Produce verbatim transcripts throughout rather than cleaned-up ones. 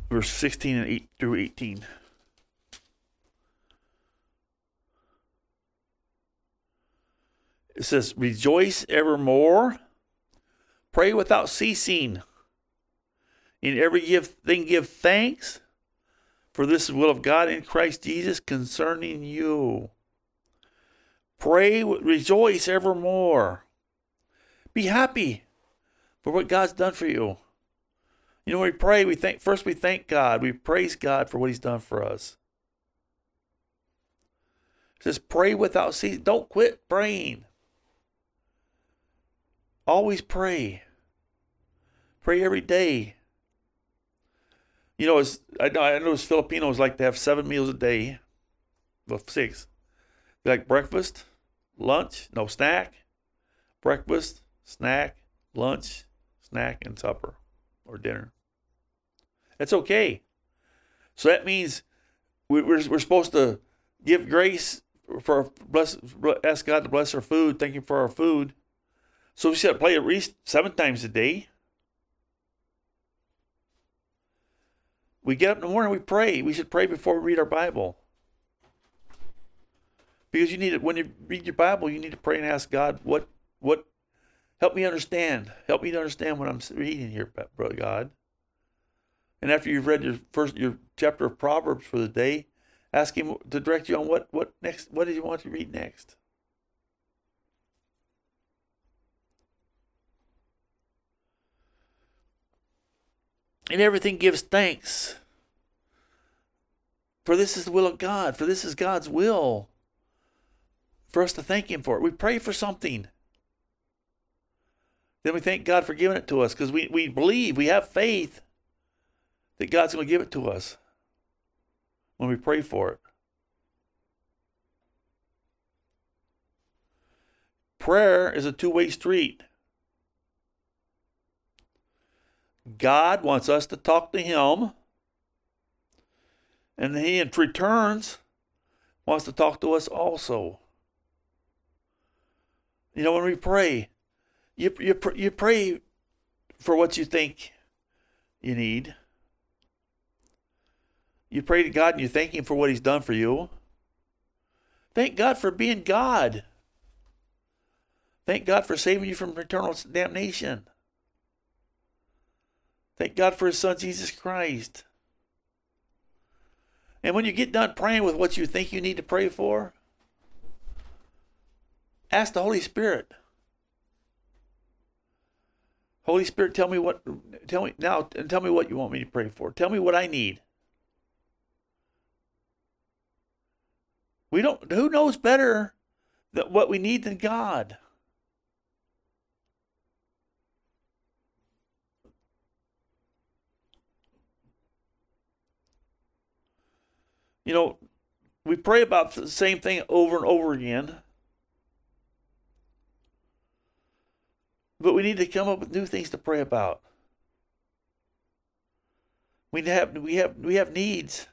verse sixteen and eight through eighteen. It says, rejoice evermore, pray without ceasing. In every give thing give thanks, for this is the will of God in Christ Jesus concerning you. Pray, rejoice evermore. Be happy for what God's done for you. You know, when we pray, we thank, first we thank God. We praise God for what he's done for us. It says, pray without ceasing. Don't quit praying. Always pray. Pray every day. You know, it's, I know I know Filipinos like to have seven meals a day. Well, six. They like breakfast, lunch, no snack, breakfast, snack, lunch, snack, and supper or dinner. That's okay. So that means we, we're we're supposed to give grace for bless, ask God to bless our food, thank Him for our food. So we should pray at least seven times a day. We get up in the morning, we pray. We should pray before we read our Bible. Because you need it when you read your Bible, you need to pray and ask God, what, what, help me understand. Help me to understand what I'm reading here, brother God. And after you've read your first, your chapter of Proverbs for the day, ask Him to direct you on what, what next, what do you want to read next? And everything gives thanks. For this is the will of God. For this is God's will. For us to thank Him for it. We pray for something. Then we thank God for giving it to us. Because we, we believe, we have faith that God's going to give it to us when we pray for it. Prayer is a two-way street. God wants us to talk to Him, and He in returns wants to talk to us also. You know, when we pray, you, you, you pray for what you think you need. You pray to God and you thank Him for what He's done for you. Thank God for being God. Thank God for saving you from eternal damnation. Thank God for His Son, Jesus Christ. And when you get done praying with what you think you need to pray for, ask the Holy Spirit. Holy Spirit, tell me what, tell me now, and tell me what you want me to pray for. Tell me what I need. We don't, who knows better that what we need than God? You know, we pray about the same thing over and over again. But we need to come up with new things to pray about. We have we have we have needs.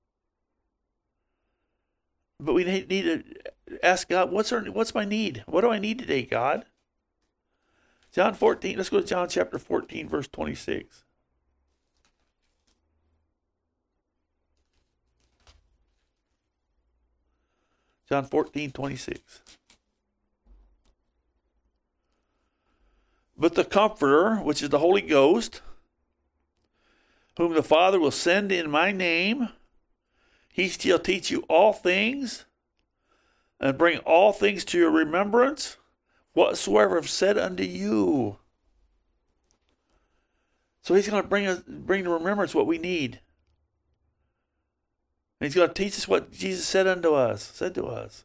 But we need to ask God, what's our what's my need? What do I need today, God? John fourteen, let's go to John chapter fourteen, verse twenty-six. John fourteen, twenty-six. But the Comforter, which is the Holy Ghost, whom the Father will send in my name, He shall teach you all things, and bring all things to your remembrance, whatsoever I've said unto you. So He's going to bring us, bring to remembrance what we need. And He's going to teach us what Jesus said unto us, said to us.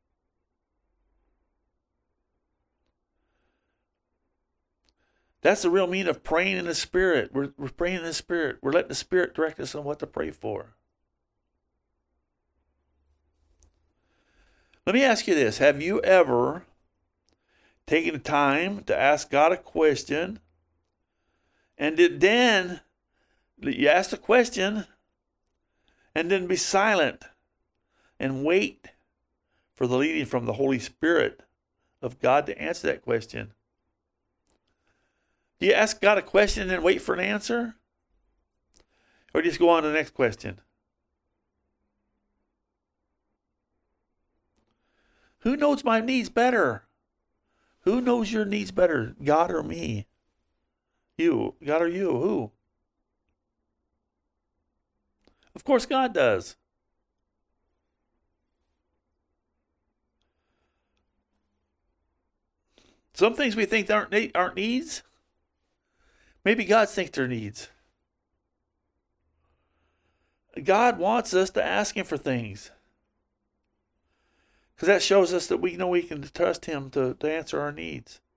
That's the real meaning of praying in the Spirit. We're, we're praying in the Spirit. We're letting the Spirit direct us on what to pray for. Let me ask you this. Have you ever taken the time to ask God a question, and then you ask the question and then be silent and wait for the leading from the Holy Spirit of God to answer that question? Do you ask God a question and then wait for an answer? Or just go on to the next question. Who knows my needs better? Who knows your needs better, God or me? You. God or you? Who? Of course God does. Some things we think aren't, aren't needs. Maybe God thinks they're needs. God wants us to ask Him for things. Because that shows us that we know we can trust Him to, to answer our needs.